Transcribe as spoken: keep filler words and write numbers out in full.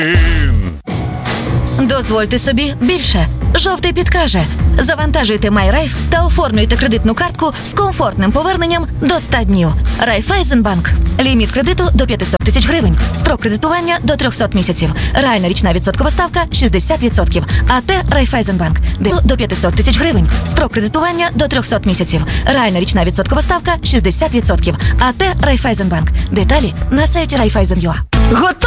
Дозвольте собі більше. Жовтий підкаже. Завантажуйте MyRaiff та оформлюйте кредитну картку з комфортним поверненням до ста днів. Райфайзенбанк. Ліміт кредиту до п'ятсот тисяч гривень. Строк кредитування до триста місяців. Реальна річна відсоткова ставка шістдесят відсотків. АТ Райфайзенбанк. До п'ятсот тисяч гривень. Строк кредитування до триста місяців. Реальна річна відсоткова ставка шістдесят відсотків. АТ Райфайзенбанк. Деталі на сайті Райфайзен.ua. Готові